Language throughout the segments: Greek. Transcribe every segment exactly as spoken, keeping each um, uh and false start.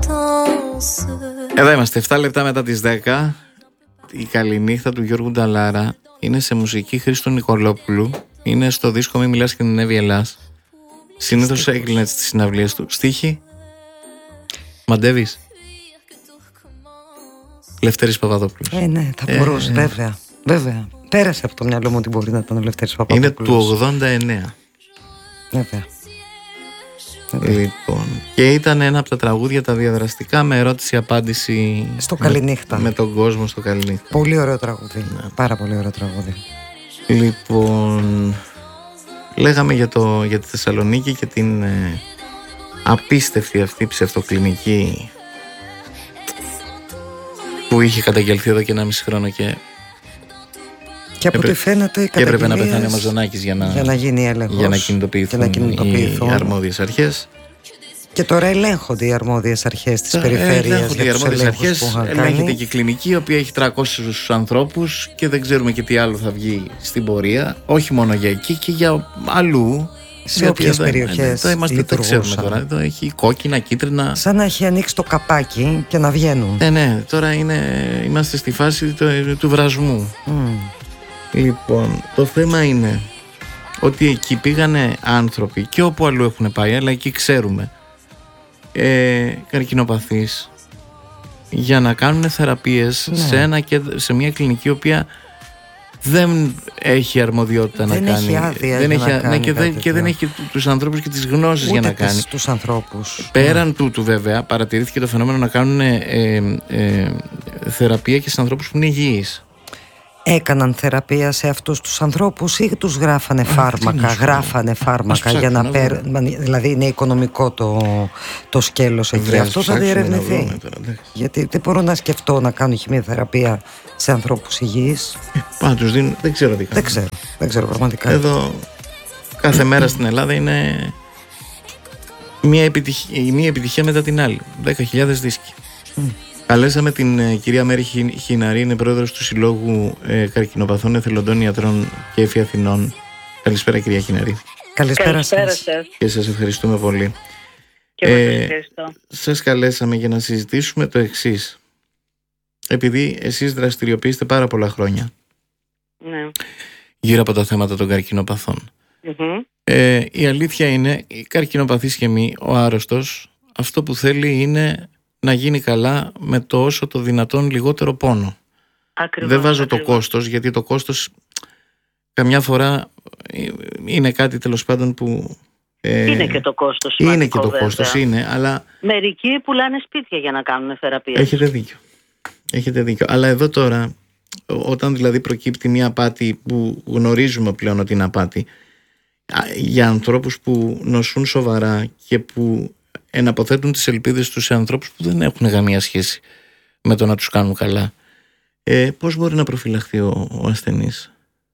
Εδώ είμαστε, επτά λεπτά μετά τις δέκα. Η καληνύχτα του Γιώργου Νταλάρα είναι σε μουσική Χρήστου Νικολόπουλου. Είναι στο δίσκο Μη Μιλάς και την Εύη Ελλάς. Συνήθως έκλεινε τις συναυλίες του. Στίχη Μαντεύεις Λευτέρης Παπαδόπουλος. Ε, ναι, θα μπορούσε, ε, βέβαια. Βέβαια. Πέρασε από το μυαλό μου ότι μπορεί να ήταν ο Λευτέρης Παπαδόπουλος. Είναι του ογδόντα εννέα. Βέβαια. Λοιπόν, και ήταν ένα από τα τραγούδια τα διαδραστικά με ερώτηση-απάντηση στο Καληνύχτα. Με, με τον κόσμο στο Καληνύχτα. Πολύ ωραίο τραγούδι. Ναι. Πάρα πολύ ωραίο τραγούδι. Λοιπόν, λέγαμε για, το, για τη Θεσσαλονίκη και την ε, απίστευτη αυτή ψευτοκλινική που είχε καταγγελθεί εδώ και ένα μισή χρόνο και Και από ό,τι φαίνεται οι και έπρεπε να πεθάνει ο Μαζονάκης για να, για να γίνει έλεγχος, για να κινητοποιηθούν, να κινητοποιηθούν οι αρμόδιες αρχές. Και τώρα ελέγχονται οι αρμόδιες αρχές της περιφέρειας. Ελέγχονται οι αρμόδιες αρχές. Ελέγχεται και η κλινική, η οποία έχει τριακόσιους ανθρώπους και δεν ξέρουμε και τι άλλο θα βγει στην πορεία. Όχι μόνο για εκεί και για αλλού. Σε όποιες περιοχές είμαστε, δεν ξέρουμε τώρα. Εδώ έχει κόκκινα, κίτρινα. Σαν να έχει ανοίξει το καπάκι και να βγαίνουν. Ναι, ναι, τώρα είναι, είμαστε στη φάση του, του βρασμού. Mm. Λοιπόν, το θέμα είναι ότι εκεί πήγανε άνθρωποι και όπου αλλού έχουν πάει, αλλά εκεί ξέρουμε, ε, καρκινοπαθείς, για να κάνουν θεραπείες, ναι, σε, ένα, σε μια κλινική η οποία δεν έχει αρμοδιότητα δεν να έχει κάνει άδεια δεν για έχει, να κάνει ναι, και, δεν, και δεν έχει τους ανθρώπους και τις γνώσεις. Ούτε για να κάνει τους ανθρώπους. Πέραν yeah. τούτου βέβαια παρατηρήθηκε το φαινόμενο να κάνουν ε, ε, ε, θεραπεία και σε ανθρώπους που είναι υγιείς. Έκαναν θεραπεία σε αυτούς τους ανθρώπους ή τους γράφανε φάρμακα, γράφανε φάρμακα για να παίρνουν. Δηλαδή είναι οικονομικό το, το σκέλος εκεί. Βρε, αυτό θα διερευνηθεί. Γιατί δεν μπορώ να σκεφτώ να κάνω χημειοθεραπεία σε ανθρώπους υγιείς. Ε, πάντως δεν, δεν ξέρω τι δεν ξέρω, δεν ξέρω πραγματικά. Εδώ κάθε μέρα στην Ελλάδα είναι μία επιτυχία, μία επιτυχία μετά την άλλη. δέκα χιλιάδες δίσκοι. Mm. Καλέσαμε την ε, κυρία Μέρη Χιναρή, είναι πρόεδρος του Συλλόγου ε, Καρκινοπαθών Εθελοντών Ιατρών και Εφη Αθηνών. Καλησπέρα κυρία Χιναρή. Καλησπέρα, Καλησπέρα σας. σας. Και σας ευχαριστούμε πολύ. Και ε, ευχαριστώ. Σας καλέσαμε για να συζητήσουμε το εξής. Επειδή εσείς δραστηριοποιείστε πάρα πολλά χρόνια, ναι, γύρω από τα θέματα των καρκινοπαθών. Mm-hmm. Ε, η αλήθεια είναι, η καρκινοπαθή σχημή, ο άρρωστος, αυτό που θέλει είναι να γίνει καλά με το όσο το δυνατόν λιγότερο πόνο. Ακριβώς, δεν βάζω ακριβώς. το κόστος, γιατί το κόστος καμιά φορά είναι κάτι τέλος πάντων που... Ε, είναι και το κόστος. Είναι και το βέβαια. κόστος, είναι, αλλά... Μερικοί πουλάνε σπίτια για να κάνουν θεραπεία. Έχετε δίκιο. Έχετε δίκιο. Αλλά εδώ τώρα, όταν δηλαδή προκύπτει μια απάτη που γνωρίζουμε πλέον ότι είναι απάτη, για ανθρώπους που νοσούν σοβαρά και που εναποθέτουν τις ελπίδες τους σε ανθρώπους που δεν έχουν καμία σχέση με το να τους κάνουν καλά, ε, πώς μπορεί να προφυλαχθεί ο, ο ασθενής?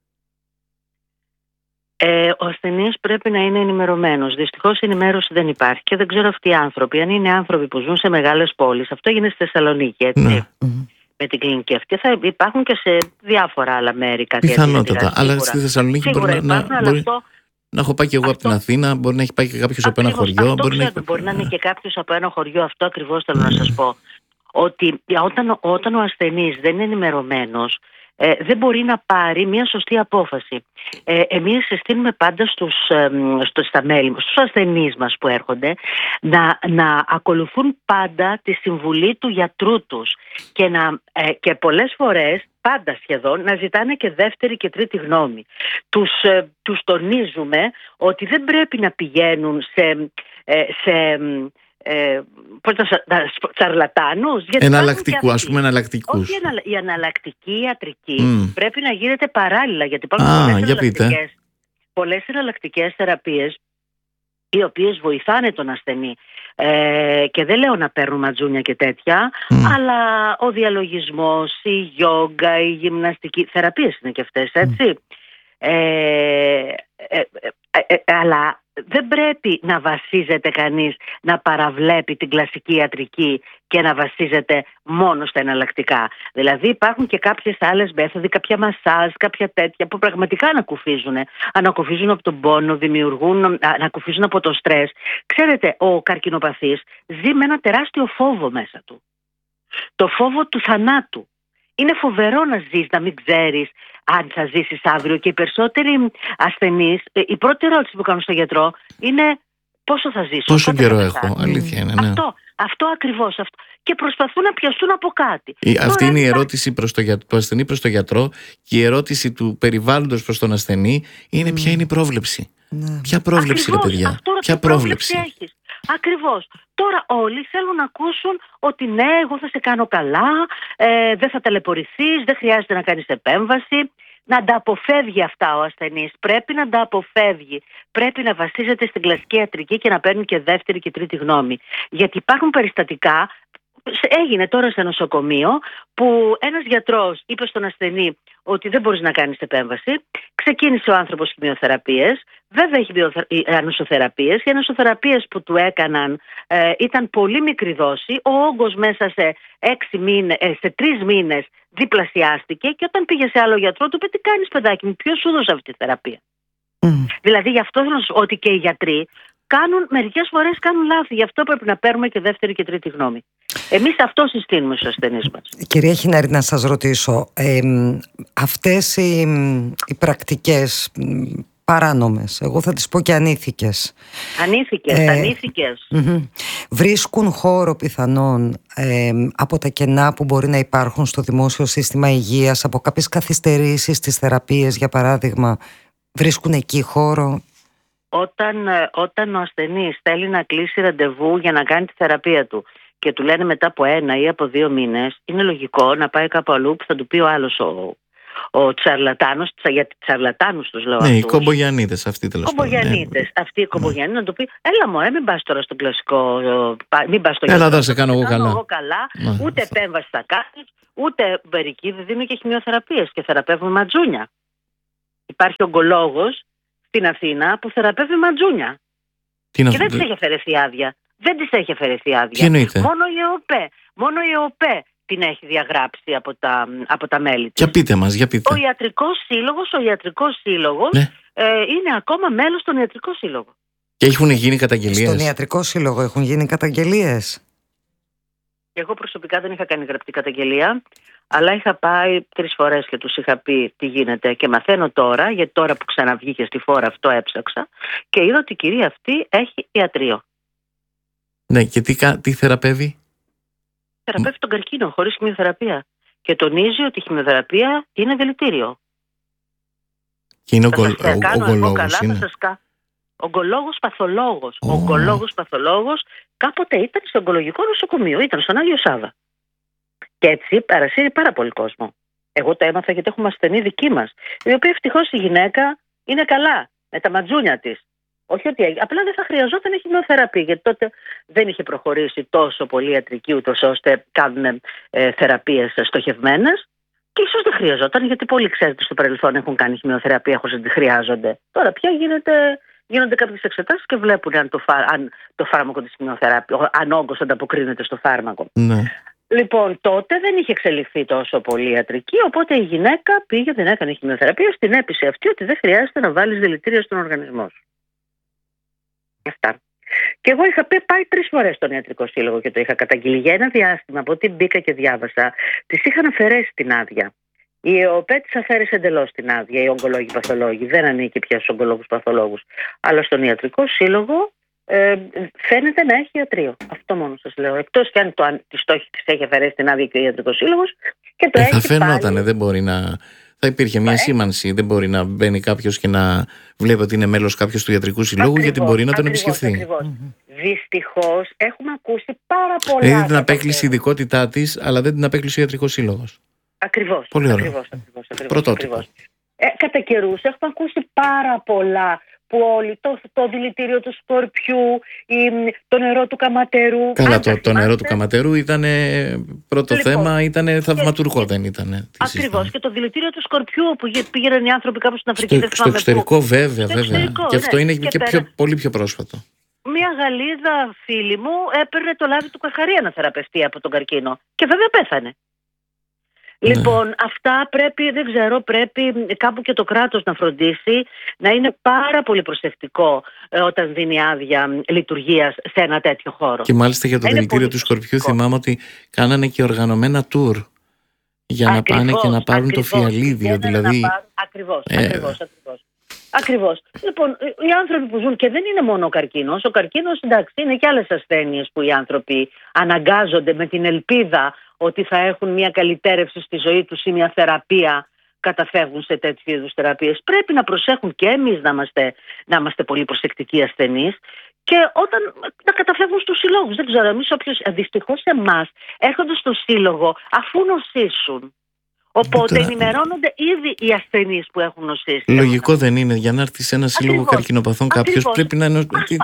Ε, ο ασθενής πρέπει να είναι ενημερωμένος. Δυστυχώς η ενημέρωση δεν υπάρχει και δεν ξέρω αυτοί οι άνθρωποι, αν είναι άνθρωποι που ζουν σε μεγάλες πόλεις. Αυτό έγινε στη Θεσσαλονίκη, έτσι. Ναι. Με την κλινική αυτή θα υπάρχουν και σε διάφορα άλλα μέρη. Πιθανότατα, αλλά στη Θεσσαλονίκη σίγουρα μπορεί να... υπάρχουν, Μπορεί... αυτό... Να έχω πάει και εγώ αυτό... από την Αθήνα, μπορεί να έχει πάει και κάποιος από ένα χωριό. Αυτό μπορεί, ξέρω, να... μπορεί να είναι και κάποιος από ένα χωριό, αυτό ακριβώς θέλω να σας πω. Ότι όταν, όταν ο ασθενής δεν είναι ενημερωμένος, ε, δεν μπορεί να πάρει μια σωστή απόφαση. Ε, εμείς συστήνουμε πάντα στους, ε, στους, στα μέλη, στους ασθενείς μας που έρχονται να, να ακολουθούν πάντα τη συμβουλή του γιατρού τους και, να, ε, και πολλές φορές, πάντα σχεδόν, να ζητάνε και δεύτερη και τρίτη γνώμη. Τους, ε, τους τονίζουμε ότι δεν πρέπει να πηγαίνουν σε... Ε, σε Ε, πώς τα, τα τσαρλατάνους, εναλλακτικού, ας πούμε εναλλακτικούς. Όχι, η εναλλακτική ιατρική mm. πρέπει να γίνεται παράλληλα, γιατί υπάρχουν ah, πολλές εναλλακτικές, πολλές εναλλακτικές θεραπείες οι οποίες βοηθάνε τον ασθενή, ε, και δεν λέω να παίρνουν ματζούνια και τέτοια, mm. αλλά ο διαλογισμός, η γιόγκα, η γυμναστική θεραπείες είναι και αυτές, έτσι. Mm. ε, ε, ε, ε, ε, αλλά δεν πρέπει να βασίζεται κανείς να παραβλέπει την κλασική ιατρική και να βασίζεται μόνο στα εναλλακτικά. Δηλαδή υπάρχουν και κάποιες άλλες μέθοδοι, κάποια μασάζ, κάποια τέτοια που πραγματικά ανακουφίζουν. Ανακουφίζουν από τον πόνο, δημιουργούν, ανακουφίζουν από το στρες. Ξέρετε, ο καρκινοπαθής ζει με ένα τεράστιο φόβο μέσα του. Το φόβο του θανάτου. Είναι φοβερό να ζεις, να μην ξέρεις αν θα ζήσεις αύριο, και οι περισσότεροι ασθενείς, η πρώτη ερώτηση που κάνουν στον γιατρό είναι πόσο θα ζήσω. Πόσο καιρό έχω, αλήθεια είναι. Ναι. Αυτό, αυτό ακριβώς. Αυτό. Και προσπαθούν να πιαστούν από κάτι. Η, αυτή Τώρα, είναι η ερώτηση προς το, του ασθενή προς τον γιατρό, και η ερώτηση του περιβάλλοντος προς τον ασθενή είναι mm. ποια είναι η πρόβλεψη. Mm. Ποια πρόβλεψη, ακριβώς, ρε παιδιά, αυτό, ποια πρόβλεψη. πρόβλεψη έχεις. Ακριβώς. Τώρα όλοι θέλουν να ακούσουν ότι ναι, εγώ θα σε κάνω καλά, ε, δεν θα ταλαιπωρηθείς, δεν χρειάζεται να κάνεις επέμβαση. Να τα αποφεύγει αυτά ο ασθενής. Πρέπει να τα αποφεύγει. Πρέπει να βασίζεται στην κλασική ιατρική και να παίρνει και δεύτερη και τρίτη γνώμη. Γιατί υπάρχουν περιστατικά. Έγινε τώρα σε νοσοκομείο που ένας γιατρός είπε στον ασθενή ότι δεν μπορείς να κάνεις επέμβαση. Ξεκίνησε ο άνθρωπος χημειοθεραπείες. Βέβαια έχει ανοσοθεραπείες. Οι ανοσοθεραπείες που του έκαναν ε, ήταν πολύ μικρή δόση. Ο όγκος μέσα σε, έξι μήνες, ε, σε τρεις μήνες διπλασιάστηκε, και όταν πήγε σε άλλο γιατρό του είπε τι κάνεις παιδάκι μου, ποιος σου δώσε αυτή τη θεραπεία. Mm. Δηλαδή γι' αυτό θέλω να σου πω ότι και οι γιατροί κάνουν, μερικές φορές κάνουν λάθη. Γι' αυτό πρέπει να παίρνουμε και δεύτερη και τρίτη γνώμη. Εμείς αυτό συστήνουμε στους ασθενείς μας. Κυρία Χινάρη, να σας ρωτήσω, ε, αυτές οι, οι πρακτικές παράνομες, εγώ θα τις πω και ανήθικες. Ανήθικες, ε, ανήθικες. Mm-hmm. Βρίσκουν χώρο πιθανόν ε, από τα κενά που μπορεί να υπάρχουν στο δημόσιο σύστημα υγείας, από κάποιες καθυστερήσεις στις θεραπείες, για παράδειγμα, βρίσκουν εκεί χώρο? Όταν, όταν ο ασθενής θέλει να κλείσει ραντεβού για να κάνει τη θεραπεία του και του λένε μετά από ένα ή από δύο μήνες, είναι λογικό να πάει κάπου αλλού που θα του πει ο άλλος ο, ο τσαρλατάνος, γιατί τσαρλατάνους τους λέω. Ναι, αυτούς. Οι κομπογιαννίτες αυτοί τέλος πάντων. Κομπογιαννίτες, ναι. Αυτοί οι κομπογιαννίτες, να του πει έλα μωρέ, μην πας τώρα στο κλασικό, μην πας στο έλα, θα σε κάνω εγώ καλά. Εγώ καλά. Ναι, ούτε αυτό. Επέμβαση θα κάνεις, ούτε μερικοί δεν δίνουν και χημειοθεραπείες και θεραπεύουν ματζούνια. Υπάρχει ογκολόγος στην Αθήνα που θεραπεύει ματζούνια. Τι και να... δεν της έχει αφαιρεθεί άδεια. Δεν της έχει αφαιρεθεί άδεια. Τι εννοείται? Μόνο η ΕΟΠΕ. Μόνο η ΕΟΠΕ την έχει διαγράψει από τα, από τα μέλη της. Για πείτε μας, για πείτε. Ο ιατρικός σύλλογος, ο ιατρικός σύλλογος ναι. ε, είναι ακόμα μέλος στον ιατρικό σύλλογο. Και έχουν γίνει καταγγελίες? Στον ιατρικό σύλλογο έχουν γίνει καταγγελίες? Εγώ προσωπικά δεν είχα κάνει γραπτή καταγγελία, αλλά είχα πάει τρεις φορές και τους είχα πει τι γίνεται, και μαθαίνω τώρα, γιατί τώρα που ξαναβγήκε στη φόρα αυτό έψαξα και είδα ότι η κυρία αυτή έχει ιατρείο. Ναι, και τι, τι θεραπεύει? Θεραπεύει τον καρκίνο χωρίς χημειοθεραπεία και τονίζει ότι η χημειοθεραπεία είναι δηλητήριο. Και είναι ογκολόγος είναι? Ογκολόγος παθολόγος. Oh. Ογκολόγος παθολόγος κάποτε ήταν στο ογκολογικό νοσοκομείο, ήταν στον Άγιο Σάβα. Και έτσι παρασύρει πάρα πολύ κόσμο. Εγώ το έμαθα γιατί έχουμε ασθενή δική μας, η οποία ευτυχώς η γυναίκα είναι καλά με τα ματζούνια της. Όχι ότι απλά δεν θα χρειαζόταν χημειοθεραπεία, γιατί τότε δεν είχε προχωρήσει τόσο πολύ ιατρική, ούτως ώστε κάνουν ε, θεραπείες στοχευμένες. Και ίσως δεν χρειαζόταν, γιατί πολλοί ξέρετε στο παρελθόν έχουν κάνει χημειοθεραπεία χωρίς να τη χρειάζονται. Τώρα πια γίνεται, γίνονται κάποιες εξετάσεις και βλέπουν αν το, φά, αν το φάρμακο της χημειοθεραπείας, αν όγκος ανταποκρίνεται στο φάρμακο. Ναι. Λοιπόν, τότε δεν είχε εξελιχθεί τόσο πολύ ιατρική, οπότε η γυναίκα πήγε, δεν έκανε χημειοθεραπεία, στην έπεισε αυτή ότι δεν χρειάζεται να βάλεις δηλητήρια στον οργανισμό σου. Αυτά. Και εγώ είχα πάει τρεις φορές στον ιατρικό σύλλογο και το είχα καταγγείλει για ένα διάστημα. Από ό,τι μπήκα και διάβασα, τις είχαν αφαιρέσει την άδεια. Η ΕΟΠΕ της αφαίρεσε εντελώς την άδεια, οι ογκολόγοι παθολόγοι. Δεν ανήκει πια στους ογκολόγους παθολόγους. Αλλά στον ιατρικό σύλλογο ε, φαίνεται να έχει ιατρείο. Αυτό μόνο σας λέω. Εκτός και αν, το, αν τη στόχη της έχει αφαιρέσει την άδεια και ο ιατρικός σύλλογος. Και το ε, έχει θα φαινόταν, πάλι... δεν μπορεί να. Θα υπήρχε μια ε. σήμανση. Δεν μπορεί να μπαίνει κάποιος και να βλέπει ότι είναι μέλος κάποιος του ιατρικού συλλόγου, ακριβώς, γιατί μπορεί να τον ακριβώς, επισκεφθεί. Mm-hmm. Δυστυχώς έχουμε ακούσει πάρα πολλά. Δηλαδή την απέκλεισε η ειδικότητά της, αλλά δεν την απέκλεισε ο ιατρικός σύλλογος. Ακριβώς. Πολύ ωραίο. Ακριβώς, ακριβώς, ακριβώς, πρωτότυπο. ακριβώς. Ε, κατά καιρούς έχουμε ακούσει πάρα πολλά που όλοι, το, το δηλητήριο του σκορπιού, η, το νερό του καματερού. Καλά, το, το νερό του καματερού ήταν πρώτο λοιπόν, θέμα, ήταν θαυματουργό, και, δεν ήταν. Ακριβώς. Και το δηλητήριο του σκορπιού που πήγαιναν οι άνθρωποι κάπου στην Αφρική. Στο, στο εξωτερικό, που, βέβαια, βέβαια. Εξωτερικό, και αυτό ναι, είναι και, και πιο, πολύ πιο πρόσφατο. Μία Γαλλίδα φίλη μου έπαιρνε το λάδι του Καχαρία να θεραπευτεί από τον καρκίνο. Και βέβαια πέθανε. Λοιπόν, ναι. αυτά πρέπει, δεν ξέρω, πρέπει κάπου και το κράτος να φροντίσει να είναι πάρα πολύ προσεκτικό ε, όταν δίνει άδεια λειτουργίας σε ένα τέτοιο χώρο. Και μάλιστα για το δηλητήριο του σκορπιού θυμάμαι ότι κάνανε και οργανωμένα tour για ακριβώς, να πάνε και να πάρουν ακριβώς, το φιαλίδιο. Δηλαδή... Πάρουν, ακριβώς, ε... ακριβώς, ακριβώς. Ακριβώς. Λοιπόν, οι άνθρωποι που ζουν, και δεν είναι μόνο ο καρκίνος, ο καρκίνος, εντάξει, είναι και άλλες ασθένειες που οι άνθρωποι αναγκάζονται με την ελπίδα ότι θα έχουν μια καλυτέρευση στη ζωή τους ή μια θεραπεία, καταφεύγουν σε τέτοιου είδους θεραπείες. Πρέπει να προσέχουν και εμείς να είμαστε, να είμαστε πολύ προσεκτικοί ασθενείς και όταν να καταφεύγουν στους συλλόγους. Δεν ξέρω, εμείς όποιος, δυστυχώς εμάς έρχονται στο σύλλογο αφού νοσήσουν. Οπότε τώρα... ενημερώνονται ήδη οι ασθενείς που έχουν νοσήσει. Λογικό δεν είναι, για να έρθει σε ένα σύλλογο καρκινοπαθών κάποιος πρέπει να είναι...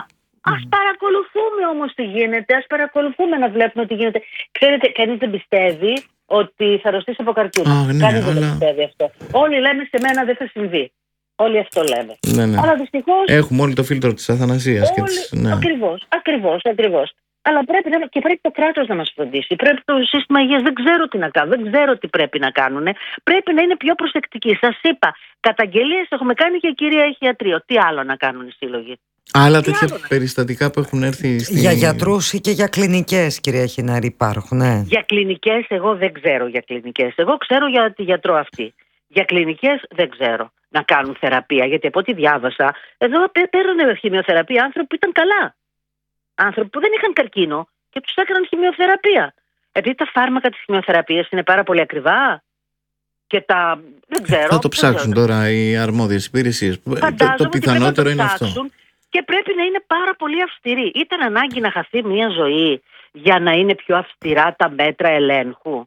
Ας παρακολουθούμε όμως τι γίνεται, ας παρακολουθούμε να βλέπουμε τι γίνεται. Ξέρετε, κανείς δεν πιστεύει ότι θα αρρωστήσει από καρκίνο. Oh, ναι, κανείς αλλά... δεν πιστεύει αυτό. Όλοι λέμε σε μένα δεν θα συμβεί. Όλοι αυτό λέμε. Ναι, ναι. Αλλά δυστυχώς... Έχουμε όλοι το φίλτρο της αθανασίας. Όλοι... Και της... ναι. Ακριβώς, ακριβώς, ακριβώς. Αλλά πρέπει να... και πρέπει το κράτος να μας φροντίσει. Πρέπει το σύστημα υγείας, δεν ξέρω τι να κάνουν, δεν ξέρω τι πρέπει να κάνουν. Πρέπει να είναι πιο προσεκτικοί. Σας είπα, καταγγελίες έχουμε κάνει και η κυρία έχει ιατρείο. Τι άλλο να κάνουν οι σύλλογοι. Άλλα τέτοια περιστατικά που έχουν έρθει στη... Για γιατρούς ή και για κλινικές, κυρία Χινάρη, υπάρχουν, ναι. Για κλινικές εγώ δεν ξέρω για κλινικές. Εγώ ξέρω για τη γιατρό αυτή. Για κλινικές δεν ξέρω να κάνουν θεραπεία. Γιατί από ό,τι διάβασα, εδώ παίρνουν χημειοθεραπεία άνθρωποι που ήταν καλά. Άνθρωποι που δεν είχαν καρκίνο και τους έκαναν χημειοθεραπεία. Επειδή τα φάρμακα της χημειοθεραπείας είναι πάρα πολύ ακριβά. Και τα... δεν ξέρω. Θα το ψάξουν τώρα οι αρμόδιες υπηρεσίες. Το, το πιθανότερο το είναι αυτό. Και πρέπει να είναι πάρα πολύ αυστηρή. Ήταν ανάγκη να χαθεί μια ζωή για να είναι πιο αυστηρά τα μέτρα ελέγχου.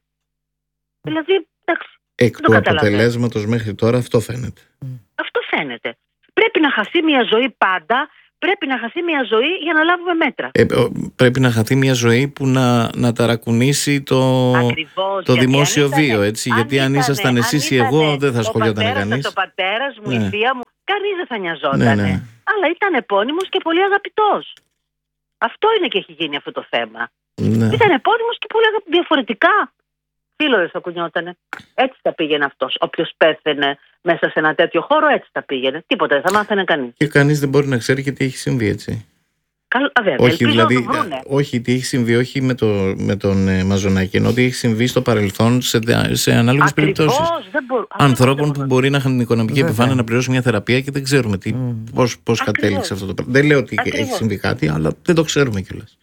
Δηλαδή, εντάξει. Εκ του αποτελέσματος μέχρι τώρα αυτό φαίνεται. Αυτό φαίνεται. Πρέπει να χαθεί μια ζωή πάντα. Πρέπει να χαθεί μια ζωή για να λάβουμε μέτρα. Ε, πρέπει να χαθεί μια ζωή που να, να ταρακουνήσει το, Ακριβώς, το δημόσιο ήτανε, βίο. Έτσι. Αν γιατί αν ήσασταν εσείς ή εγώ δεν θα ασχολιόταν κανείς. Ο πατέρας μου, ναι. η θεία μου, κανείς δεν θα νοιαζόταν. Ναι, ναι. Αλλά ήταν επώνυμος και πολύ αγαπητός. Αυτό είναι και έχει γίνει αυτό το θέμα. Ναι. Ήταν επώνυμος και πολύ αγαπητός. Διαφορετικά. Φίλο δεν θα κουνιότανε. Έτσι θα πήγαινε αυτός. Όποιος πέθαινε μέσα σε ένα τέτοιο χώρο, έτσι θα πήγαινε. Τίποτα δεν θα μάθαινε κανείς. Και κανείς δεν μπορεί να ξέρει και τι έχει συμβεί, έτσι. Καλ, α, βέβαια, όχι, δηλαδή, όχι τι έχει συμβεί, όχι με, το, με τον ε, Μαζονάκη, ενώ τι έχει συμβεί στο παρελθόν σε, σε ανάλογες περιπτώσεις. Ανθρώπων που μπορεί να είχαν την οικονομική επιφάνεια να πληρώσουν μια θεραπεία και δεν ξέρουμε τι, mm. πώς, πώς κατέληξε αυτό το πράγμα. Δεν λέω ότι Ακριβώς. έχει συμβεί κάτι, αλλά δεν το ξέρουμε κιόλας.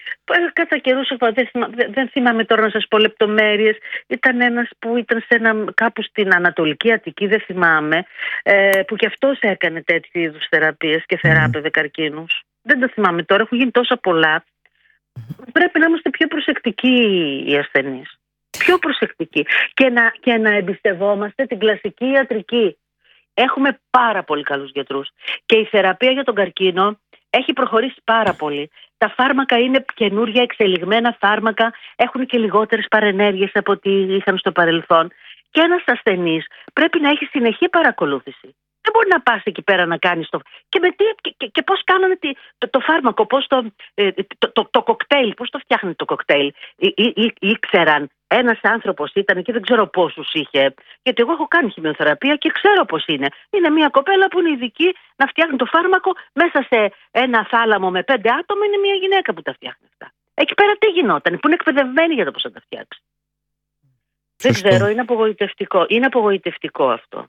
Κατά καιρούς, δεν, θυμά, δεν θυμάμαι τώρα να σας πω λεπτομέρειες. Ήταν ένας που ήταν σε ένα, κάπου στην Ανατολική Αττική, δεν θυμάμαι, ε, που κι αυτός έκανε τέτοιου είδους θεραπείες και θεράπευε mm. καρκίνους. Δεν το θυμάμαι τώρα, έχουν γίνει τόσα πολλά. Πρέπει να είμαστε πιο προσεκτικοί οι ασθενείς. Πιο προσεκτικοί. Και να, και να εμπιστευόμαστε την κλασική ιατρική. Έχουμε πάρα πολύ καλούς γιατρούς. Και η θεραπεία για τον καρκίνο έχει προχωρήσει πάρα πολύ. Τα φάρμακα είναι καινούρια, εξελιγμένα φάρμακα, έχουν και λιγότερες παρενέργειες από ό,τι είχαν στο παρελθόν. Και ένας ασθενής πρέπει να έχει συνεχή παρακολούθηση. Δεν μπορεί να πας εκεί πέρα να κάνεις το... Και, με τι, και, και, και πώς κάνανε τη, το, το φάρμακο, πώς το, το, το, το κοκτέιλ, πώς το φτιάχνει το κοκτέιλ. Ή, ή, ή, ήξεραν, ένας άνθρωπος ήταν και δεν ξέρω πόσους είχε. Γιατί εγώ έχω κάνει χημειοθεραπεία και ξέρω πώς είναι. Είναι μια κοπέλα που είναι ειδική να φτιάχνει το φάρμακο μέσα σε ένα θάλαμο με πέντε άτομα. Είναι μια γυναίκα που τα φτιάχνει αυτά. Εκεί πέρα τι γινόταν, που είναι εκπαιδευμένη για το πώς θα τα φτιάξει. Δεν ξέρω, είναι απογοητευτικό. Είναι απογοητευτικό αυτό.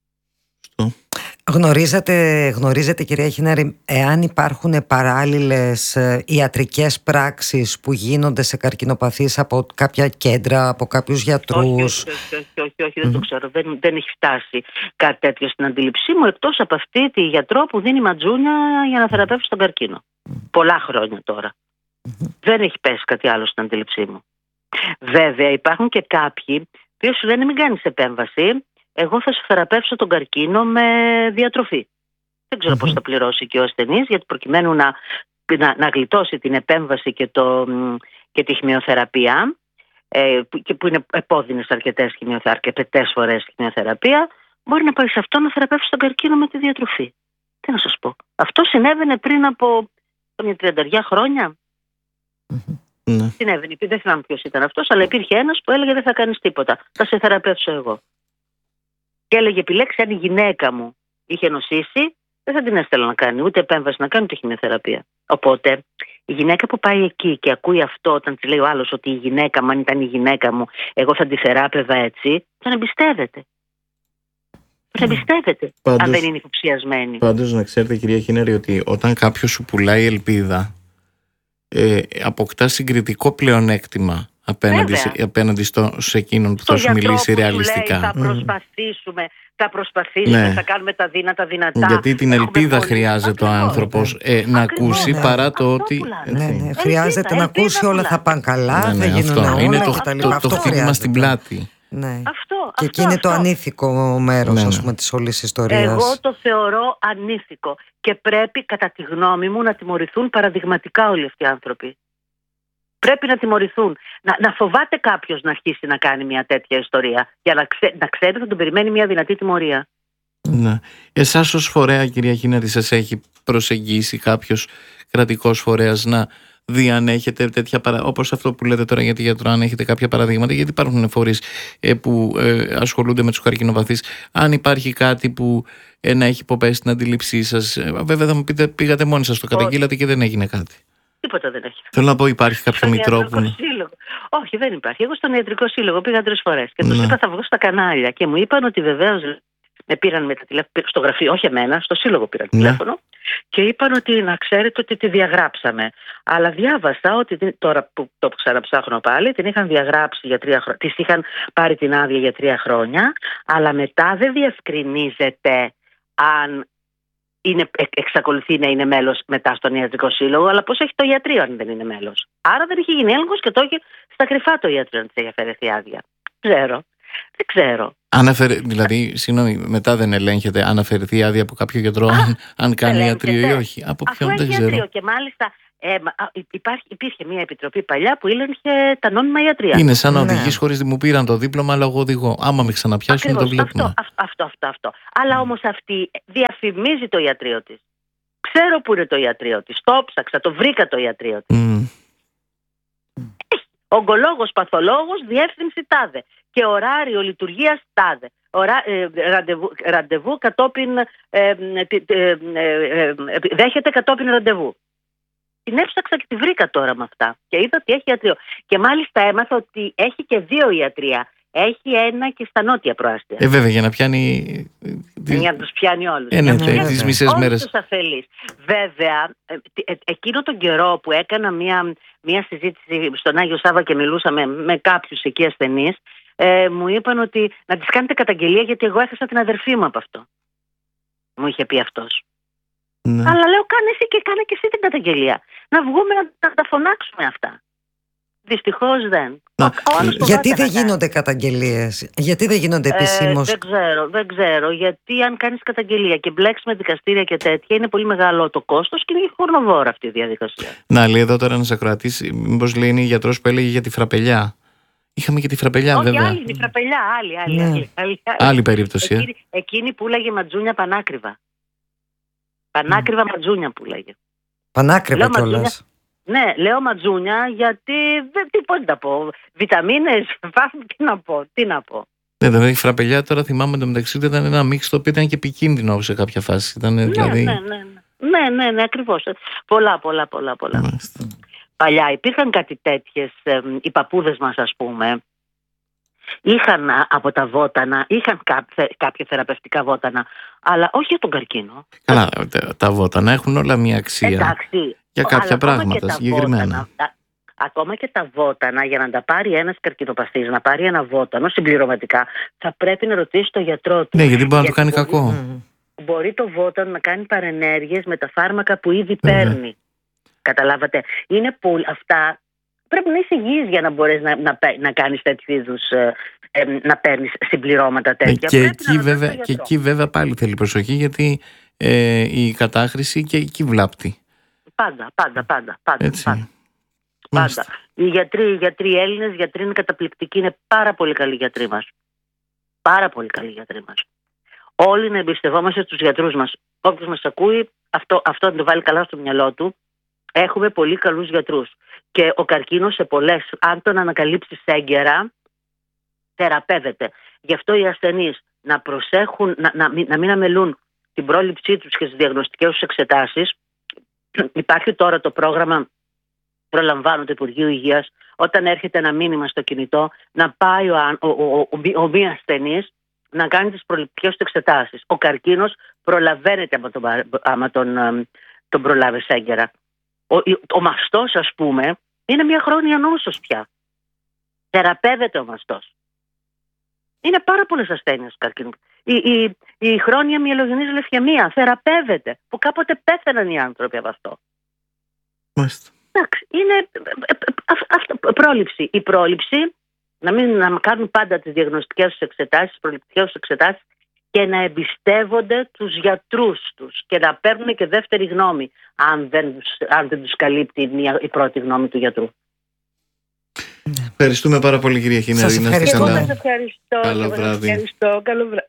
Γνωρίζετε, γνωρίζετε κυρία Χινάρη, εάν υπάρχουν παράλληλες ιατρικές πράξεις που γίνονται σε καρκινοπαθείς από κάποια κέντρα, από κάποιους γιατρούς? Όχι, όχι, όχι, όχι, όχι δεν mm-hmm. το ξέρω. Δεν, δεν έχει φτάσει κάτι τέτοιο στην αντίληψή μου, εκτός από αυτή τη γιατρό που δίνει ματζούνια για να θεραπεύσει τον καρκίνο. Mm-hmm. Πολλά χρόνια τώρα. Mm-hmm. Δεν έχει πέσει κάτι άλλο στην αντίληψή μου. Βέβαια υπάρχουν και κάποιοι που σου λένε μην κάνεις επέμβαση, εγώ θα σου θεραπεύσω τον καρκίνο με διατροφή. Δεν ξέρω mm-hmm. πώς θα πληρώσει και ο ασθενής, γιατί προκειμένου να, να, να γλιτώσει την επέμβαση και, το, και τη χημειοθεραπεία, ε, και που είναι επώδυνες αρκετές, αρκετές φορές χημειοθεραπεία, μπορεί να πάει σε αυτό να θεραπεύσει τον καρκίνο με τη διατροφή. Τι να σας πω. Αυτό συνέβαινε πριν από μια τριανταριά χρόνια. Mm-hmm. Ναι. Συνέβαινε, δεν θυμάμαι ποιος ήταν αυτός, αλλά υπήρχε ένας που έλεγε δεν θα κάνεις τίποτα. Θα σε θεραπεύσω εγώ. Και έλεγε επιλέξει, αν η γυναίκα μου είχε νοσήσει, δεν θα την έστελνα να κάνει ούτε επέμβαση να κάνει ούτε χημειοθεραπεία. Οπότε η γυναίκα που πάει εκεί και ακούει αυτό, όταν τη λέει ο άλλος ότι η γυναίκα μου, αν ήταν η γυναίκα μου, εγώ θα τη θεράπευα έτσι, τον εμπιστεύεται. Τον εμπιστεύεται, πάντως, αν δεν είναι υποψιασμένη. Πάντως να ξέρετε, κυρία Χίνερη, ότι όταν κάποιος σου πουλάει ελπίδα, ε, αποκτά συγκριτικό πλεονέκτημα απέναντι, σε, απέναντι στο, σε εκείνον που θα σου μιλήσει ρεαλιστικά. Λέει, θα προσπαθήσουμε, θα προσπαθήσουμε, ναι. θα κάνουμε τα δύνατα δυνατά. Γιατί την ελπίδα πολύ... χρειάζεται ακριβώς, ο άνθρωπος ε, να ακούσει, ναι. παρά το ότι... Ναι, ναι. Χρειάζεται ελπίδα, να ακούσει όλα θα πάνε καλά, ναι, ναι, θα γίνουν όλα. Είναι το, τα το, το, το χτύπημα στην πλάτη. Ναι. Αυτό, και αυτό, εκεί είναι αυτό. το ανήθικο μέρος, ναι, ναι. ας πούμε, της όλης ιστορίας. Εγώ το θεωρώ ανήθικο και πρέπει κατά τη γνώμη μου να τιμωρηθούν παραδειγματικά όλοι αυτοί οι άνθρωποι. Πρέπει να τιμωρηθούν. Να, να φοβάται κάποιος να αρχίσει να κάνει μια τέτοια ιστορία για να, ξέ, να ξέρει ότι θα τον περιμένει μια δυνατή τιμωρία. Ναι. Εσάς ως φορέα, κυρία Χίνερη, σας έχει προσεγγίσει κάποιος κρατικός φορέας να δει αν έχετε τέτοια παραδείγματα, όπως αυτό που λέτε τώρα για τη γιατρό, αν έχετε κάποια παραδείγματα, γιατί υπάρχουν φορείς ε, που ε, ασχολούνται με τους καρκινοβαθείς, αν υπάρχει κάτι που ε, να έχει υποπέσει την αντίληψή σας. Ε, βέβαια θα μου πείτε, πήγατε μόνοι σας, το καταγγείλατε και δεν έγινε κάτι. Τίποτα δεν έχει. Θέλω να πω, υπάρχει κάποιο μητρό που... Όχι, δεν υπάρχει. Εγώ στον Ιατρικό Σύλλογο πήγα τρεις φορές και τους ναι. είπα θα βγω στα κανάλια και μου είπαν ότι βεβαίως με πήραν με τα τηλέφωνα στο γραφείο, όχι εμένα, στο Σύλλογο πήραν ναι. τηλέφωνο και είπαν ότι να ξέρετε ότι τη διαγράψαμε. Αλλά διάβασα ότι τώρα που το ξαναψάχνω πάλι, την είχαν διαγράψει για τρία χρόνια. Της είχαν πάρει την άδεια για τρία χρόνια, αλλά μετά δεν διευκρινίζεται αν είναι, εξακολουθεί να είναι μέλος μετά στον Ιατρικό Σύλλογο, αλλά πώς έχει το ιατρείο αν δεν είναι μέλος. Άρα δεν είχε γίνει έλεγχος και το είχε στα κρυφά το ιατρείο να της έχει αφαιρεθεί άδεια. Δεν ξέρω. Δεν ξέρω. Αναφερε, δηλαδή, συγγνώμη, μετά δεν ελέγχεται αν αφαιρεθεί άδεια από κάποιο γιατρό, Α, αν, αν κάνει ιατρείο ή όχι. Από ποιον δεν ξέρω. Ιατρείο και μάλιστα ε, υπάρχει, υπήρχε μια επιτροπή παλιά που έλεγχε τα νόμιμα ιατρεία. Είναι σαν να οδηγείς ναι. χωρίς μου πήραν το δίπλωμα, αλλά εγώ οδηγώ. Άμα με ξαναπιάσουν, το βλέπουμε. Αυτό, αυτό, αυτό, αυτό. Αλλά mm. όμως αυτή διαφημίζει το ιατρείο της. Ξέρω που είναι το ιατρείο της. Το ψάξα, το βρήκα το ιατρείο της. Mm. Ογκολόγος, παθολόγος, διεύθυνση τάδε. Και ωράριο λειτουργίας τάδε. Ωρα, ε, ραντεβού, ραντεβού κατόπιν ε, ε, ε, ε, ε, δέχεται κατόπιν ραντεβού. Την έψαξα και τη βρήκα τώρα με αυτά και είδα ότι έχει ιατρείο. Και μάλιστα έμαθα ότι έχει και δύο ιατρεία. Έχει ένα και στα νότια προάστια. Ε, βέβαια, για να πιάνει. Για να τους πιάνει όλους. Ε, ναι, ναι, τις μισές μέρες. Όλους τους αφελείς. Βέβαια, ε, ε, εκείνο τον καιρό που έκανα μία, μία συζήτηση στον Άγιο Σάββα και μιλούσαμε με κάποιους εκεί ασθενείς, ε, μου είπαν ότι να τις κάνετε καταγγελία γιατί εγώ έχασα την αδερφή μου από αυτό. Μου είχε πει αυτός. Ναι. Αλλά λέω κάνε εσύ και κάνε και εσύ την καταγγελία. Να βγούμε να τα φωνάξουμε αυτά. Δυστυχώς δεν. Να, γιατί δεν γίνονται καταγγελίες, γιατί δεν γίνονται επισήμως? Ε, δεν ξέρω, δεν ξέρω. Γιατί αν κάνεις καταγγελία και μπλέξεις με δικαστήρια και τέτοια, είναι πολύ μεγάλο το κόστος και είναι χρονοβόρα αυτή η διαδικασία. Να, λέει εδώ τώρα ένας ακροατής, μήπως λέει είναι η γιατρός που έλεγε για τη φραπελιά. Είχαμε και τη φραπελιά, όχι, βέβαια. Όχι, άλλη, η φραπελιά, άλλη, άλλη, ναι. άλλη, άλλη, άλλη. Άλλη περίπτωση. Εκείνη, ε. εκείνη που λέγε ματζούνια πανάκριβα. Πανάκριβα mm. ματζούνια που λέγε. Πανάκριβα κιόλας. Ναι, λέω ματζούνια γιατί δεν τι πω να πω. Βιταμίνες, τι να πω, τι να πω. Ναι, δηλαδή η φραπελιά τώρα θυμάμαι εντωμεταξύ ότι ήταν ένα μίξ το οποίο ήταν και επικίνδυνο σε κάποια φάση. Ήταν, ναι, δηλαδή... ναι, ναι, ναι, ναι, ναι, ναι, ακριβώς. Πολλά, πολλά, πολλά, πολλά. Μάλιστα. Παλιά υπήρχαν κάτι τέτοιες, ε, οι παππούδες μας ας πούμε, είχαν από τα βότανα, είχαν κάποια θεραπευτικά βότανα, αλλά όχι για τον καρκίνο. Καλά, τα βότανα έχουν όλα μια αξία. Εντάξει. Για κάποια πράγματα συγκεκριμένα. Βότανα, ακόμα και τα βότανα, για να τα πάρει ένας καρκινοπαθής, να πάρει ένα βότανο συμπληρωματικά, θα πρέπει να ρωτήσει τον γιατρό του. Ναι, γιατί μπορεί να του κάνει μπορεί, κακό. Μπορεί το βότανο να κάνει παρενέργειες με τα φάρμακα που ήδη παίρνει. Καταλάβατε. Είναι που αυτά πρέπει να είσαι υγιής για να μπορείς να, να, να κάνεις τέτοιου είδους, ε, ε, να παίρνεις συμπληρώματα τέτοια. Και εκεί, βέβαια, και εκεί βέβαια πάλι θέλει προσοχή, γιατί ε, η κατάχρηση και εκεί βλάπτει. Πάντα, πάντα, πάντα. πάντα, Έτσι. πάντα. πάντα. Οι γιατροί, οι γιατροί Έλληνες, γιατροί είναι καταπληκτικοί, είναι πάρα πολύ καλοί γιατροί μας. Πάρα πολύ καλοί γιατροί μας. Όλοι να εμπιστευόμαστε τους γιατρούς μας. Όποιος μας ακούει, αυτό, αυτό να το βάλει καλά στο μυαλό του. Έχουμε πολύ καλούς γιατρούς. Και ο καρκίνος σε πολλές, αν τον ανακαλύψεις έγκαιρα, θεραπεύεται. Γι' αυτό οι ασθενείς να προσέχουν, να, να, να μην αμελούν την πρόληψή τους και τις διαγνωστικές τους εξετάσεις. Υπάρχει τώρα το πρόγραμμα Προλαμβάνω του Υπουργείου Υγείας, όταν έρχεται ένα μήνυμα στο κινητό, να πάει ο, ο, ο, ο, ο μη ασθενής να κάνει τις προληπτικές του εξετάσεις. Ο καρκίνος προλαβαίνεται άμα τον, άμα τον, τον προλάβεις έγκαιρα. Ο, ο μαστός, ας πούμε, είναι μια χρόνια νόσος πια. Θεραπεύεται ο μαστός. Είναι πάρα πολλές ασθένειες καρκίνου. Η, η, η χρόνια μυελογενής λευκαιμία θεραπεύεται, που κάποτε πέθαναν οι άνθρωποι από αυτό. Μάλιστα. Εντάξει, είναι αυτό, πρόληψη. Η πρόληψη, να μην να κάνουν πάντα τις διαγνωστικές τους εξετάσεις, τις προληπτικές τους εξετάσεις και να εμπιστεύονται τους γιατρούς τους και να παίρνουν και δεύτερη γνώμη αν δεν τους, αν δεν τους καλύπτει μια, η πρώτη γνώμη του γιατρού. Ευχαριστούμε πάρα πολύ, κυρία Χινέρη. Σας ευχαριστώ. Ευχαριστώ. Καλό βράδυ. Ευχαριστώ. Καλό βράδυ.